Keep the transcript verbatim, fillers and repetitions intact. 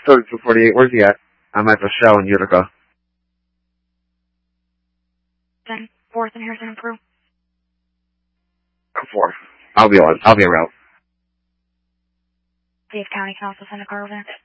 thirty-two forty-eight, where's he at? I'm at the Shell in Utica. Then, fourth and Harrison and Peru. I'm fourth. I'll be on. I'll be around. Dave County can also send a car over there.